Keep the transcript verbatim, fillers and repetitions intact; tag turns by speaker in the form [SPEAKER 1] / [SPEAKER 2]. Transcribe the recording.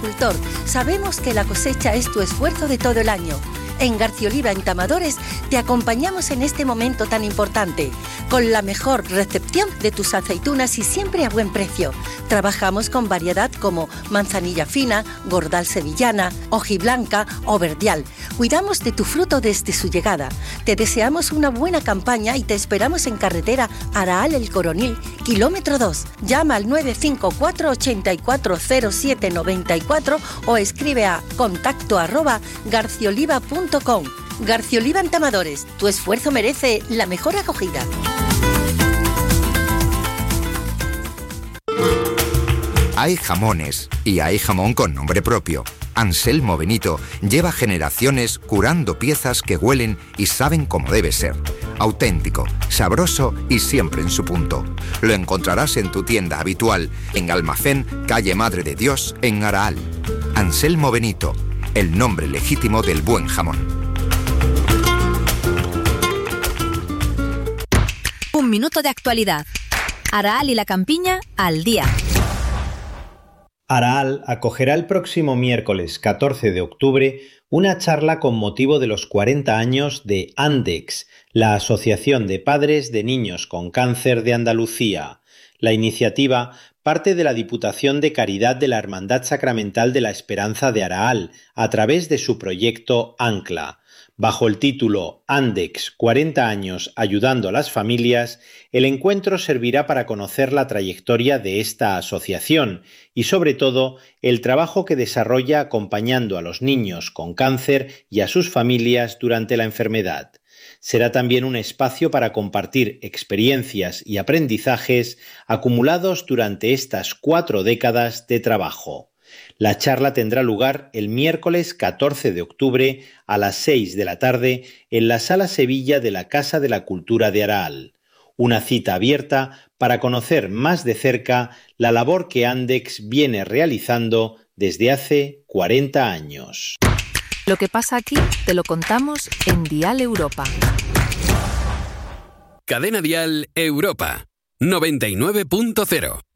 [SPEAKER 1] agricultor, sabemos que la cosecha es tu esfuerzo de todo el año. En Garcioliva Entamadores te acompañamos en este momento tan importante, con la mejor recepción de tus aceitunas y siempre a buen precio. Trabajamos con variedad como manzanilla fina, gordal sevillana, hojiblanca o verdial. Cuidamos de tu fruto desde su llegada. Te deseamos una buena campaña y te esperamos en carretera Araal El Coronil, kilómetro dos. Llama al nueve cinco cuatro, ocho cuatro cero siete nueve cuatro o escribe a contacto arroba garcioliva punto com. Garcioliva Entamadores, tu esfuerzo merece la mejor acogida.
[SPEAKER 2] Hay jamones y hay jamón con nombre propio. Anselmo Benito lleva generaciones curando piezas que huelen y saben cómo debe ser. Auténtico, sabroso y siempre en su punto. Lo encontrarás en tu tienda habitual, en Almacén, calle Madre de Dios, en Araal. Anselmo Benito, el nombre legítimo del buen jamón.
[SPEAKER 3] Un minuto de actualidad. Araal y la Campiña al día.
[SPEAKER 4] Araal acogerá el próximo miércoles catorce de octubre una charla con motivo de los cuarenta años de ANDEX, la Asociación de Padres de Niños con Cáncer de Andalucía. La iniciativa parte de la Diputación de Caridad de la Hermandad Sacramental de la Esperanza de Araal, a través de su proyecto ANCLA. Bajo el título ANDEX, cuarenta años ayudando a las familias, el encuentro servirá para conocer la trayectoria de esta asociación y, sobre todo, el trabajo que desarrolla acompañando a los niños con cáncer y a sus familias durante la enfermedad. Será también un espacio para compartir experiencias y aprendizajes acumulados durante estas cuatro décadas de trabajo. La charla tendrá lugar el miércoles catorce de octubre a las seis de la tarde en la Sala Sevilla de la Casa de la Cultura de Araal. Una cita abierta para conocer más de cerca la labor que ANDEX viene realizando desde hace cuarenta años.
[SPEAKER 3] Lo que pasa aquí te lo contamos en Dial Europa.
[SPEAKER 5] Cadena Dial Europa noventa y nueve punto cero.